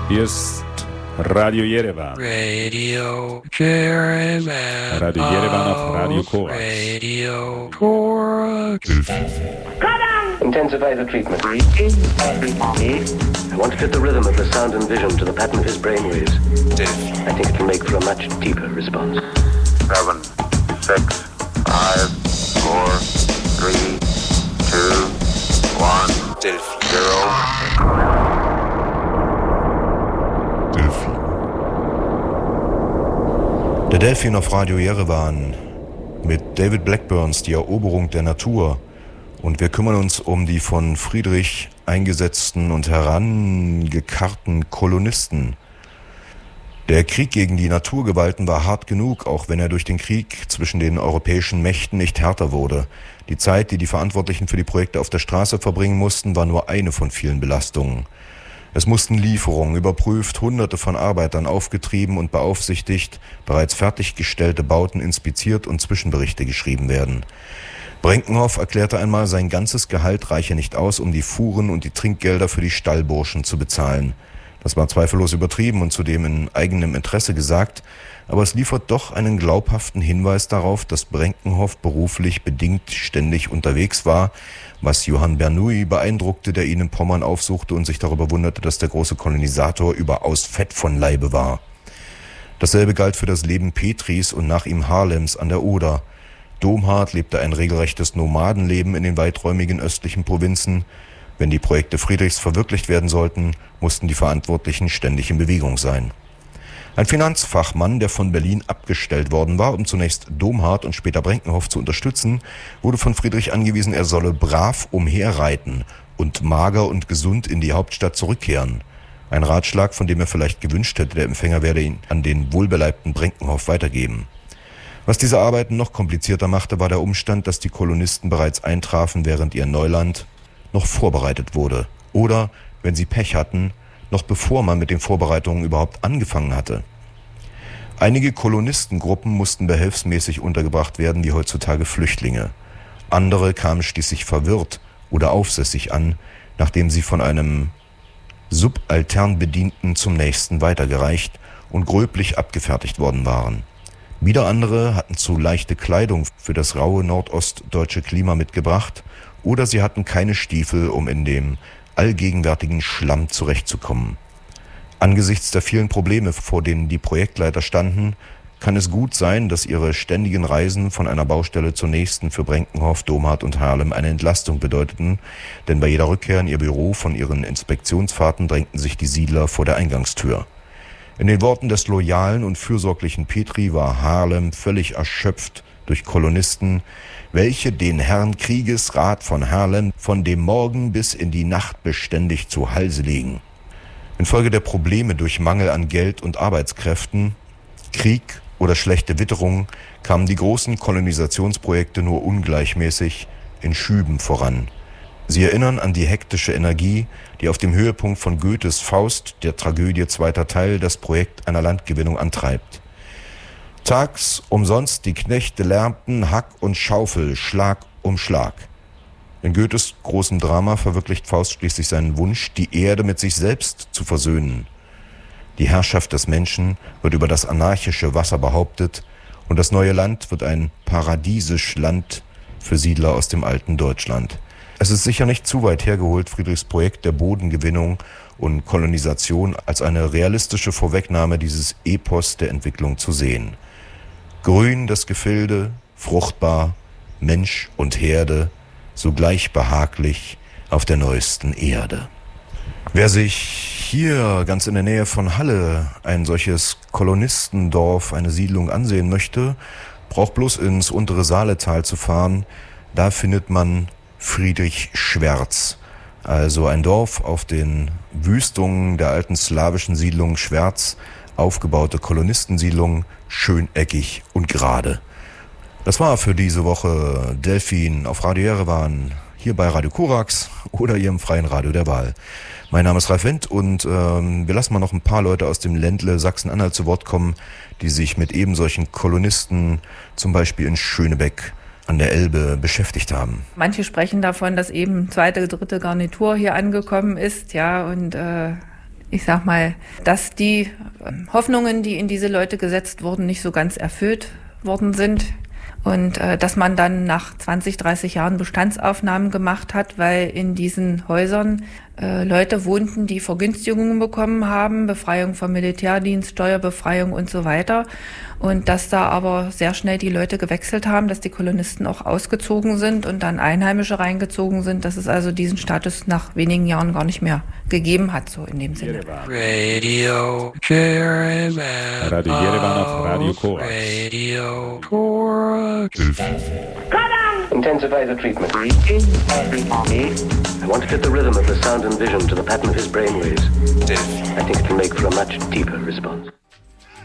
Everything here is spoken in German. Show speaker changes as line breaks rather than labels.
Hier ist Radio Yerevan.
Radio Yerevan.
Radio Yerevan auf Radio Korax.
Radio Korax.
Intensify the treatment. I want to fit the rhythm of the sound and vision to the pattern of his brainwaves. I think it will make for a much deeper response.
7, 6, 5, 4, 3, 2, 1,
Delphi.
0.
Der Delphin auf Radio Yerevan mit David Blackburns Die Eroberung der Natur. Und wir kümmern uns um die von Friedrich eingesetzten und herangekarrten Kolonisten. Der Krieg gegen die Naturgewalten war hart genug, auch wenn er durch den Krieg zwischen den europäischen Mächten nicht härter wurde. Die Zeit, die die Verantwortlichen für die Projekte auf der Straße verbringen mussten, war nur eine von vielen Belastungen. Es mussten Lieferungen überprüft, Hunderte von Arbeitern aufgetrieben und beaufsichtigt, bereits fertiggestellte Bauten inspiziert und Zwischenberichte geschrieben werden. Brenkenhoff erklärte einmal, sein ganzes Gehalt reiche nicht aus, um die Fuhren und die Trinkgelder für die Stallburschen zu bezahlen. Das war zweifellos übertrieben und zudem in eigenem Interesse gesagt, aber es liefert doch einen glaubhaften Hinweis darauf, dass Brenkenhoff beruflich bedingt ständig unterwegs war, was Johann Bernoulli beeindruckte, der ihn in Pommern aufsuchte und sich darüber wunderte, dass der große Kolonisator überaus fett von Leibe war. Dasselbe galt für das Leben Petris und nach ihm Haarlems an der Oder. Domhardt lebte ein regelrechtes Nomadenleben in den weiträumigen östlichen Provinzen. Wenn die Projekte Friedrichs verwirklicht werden sollten, mussten die Verantwortlichen ständig in Bewegung sein. Ein Finanzfachmann, der von Berlin abgestellt worden war, um zunächst Domhardt und später Brenkenhoff zu unterstützen, wurde von Friedrich angewiesen, er solle brav umherreiten und mager und gesund in die Hauptstadt zurückkehren. Ein Ratschlag, von dem er vielleicht gewünscht hätte, der Empfänger werde ihn an den wohlbeleibten Brenkenhoff weitergeben. Was diese Arbeiten noch komplizierter machte, war der Umstand, dass die Kolonisten bereits eintrafen, während ihr Neuland noch vorbereitet wurde. Oder, wenn sie Pech hatten, noch bevor man mit den Vorbereitungen überhaupt angefangen hatte. Einige Kolonistengruppen mussten behelfsmäßig untergebracht werden, wie heutzutage Flüchtlinge. Andere kamen schließlich verwirrt oder aufsässig an, nachdem sie von einem Subalternbedienten zum nächsten weitergereicht und gröblich abgefertigt worden waren. Wieder andere hatten zu leichte Kleidung für das raue nordostdeutsche Klima mitgebracht oder sie hatten keine Stiefel, um in dem allgegenwärtigen Schlamm zurechtzukommen. Angesichts der vielen Probleme, vor denen die Projektleiter standen, kann es gut sein, dass ihre ständigen Reisen von einer Baustelle zur nächsten für Brenkenhoff, Domhardt und Haarlem eine Entlastung bedeuteten, denn bei jeder Rückkehr in ihr Büro von ihren Inspektionsfahrten drängten sich die Siedler vor der Eingangstür. In den Worten des loyalen und fürsorglichen Petri war Haarlem völlig erschöpft durch Kolonisten, welche den Herrn Kriegesrat von Haarlem von dem Morgen bis in die Nacht beständig zu Halse legen. Infolge der Probleme durch Mangel an Geld und Arbeitskräften, Krieg oder schlechte Witterung kamen die großen Kolonisationsprojekte nur ungleichmäßig in Schüben voran. Sie erinnern an die hektische Energie, die auf dem Höhepunkt von Goethes Faust, der Tragödie zweiter Teil, das Projekt einer Landgewinnung antreibt. Tags umsonst die Knechte lärmten, Hack und Schaufel, Schlag um Schlag. In Goethes großem Drama verwirklicht Faust schließlich seinen Wunsch, die Erde mit sich selbst zu versöhnen. Die Herrschaft des Menschen wird über das anarchische Wasser behauptet und das neue Land wird ein paradiesisch Land für Siedler aus dem alten Deutschland. Es ist sicher nicht zu weit hergeholt, Friedrichs Projekt der Bodengewinnung und Kolonisation als eine realistische Vorwegnahme dieses Epos der Entwicklung zu sehen. Grün das Gefilde, fruchtbar, Mensch und Herde, sogleich behaglich auf der neuesten Erde. Wer sich hier ganz in der Nähe von Halle ein solches Kolonistendorf, eine Siedlung ansehen möchte, braucht bloß ins untere Saaletal zu fahren. Da findet man Friedrich Schwärz, also ein Dorf auf den Wüstungen der alten slawischen Siedlung Schwärz, aufgebaute Kolonistensiedlung, schön eckig und gerade. Das war für diese Woche Delphin auf Radio Yerevan, hier bei Radio Korax oder Ihrem freien Radio der Wahl. Mein Name ist Ralf Wendt und wir lassen mal noch ein paar Leute aus dem Ländle Sachsen-Anhalt zu Wort kommen, die sich mit eben solchen Kolonisten, zum Beispiel in Schönebeck an der Elbe, beschäftigt haben.
Manche sprechen davon, dass eben zweite, dritte Garnitur hier angekommen ist, ja, und ich sag mal, dass die Hoffnungen, die in diese Leute gesetzt wurden, nicht so ganz erfüllt worden sind. Und dass man dann nach 20, 30 Jahren Bestandsaufnahmen gemacht hat, weil in diesen Häusern Leute wohnten, die Vergünstigungen bekommen haben, Befreiung vom Militärdienst, Steuerbefreiung und so weiter. Und dass da aber sehr schnell die Leute gewechselt haben, dass die Kolonisten auch ausgezogen sind und dann Einheimische reingezogen sind, dass es also diesen Status nach wenigen Jahren gar nicht mehr gegeben hat, so in dem Sinne.
Radio Yerevan.
Radio Yerevan auf Radio Korax.
Radio Korax.
Intensify the treatment. I want to fit the rhythm of the sound and vision to the pattern of his brainwaves. I think it can make for a much deeper response.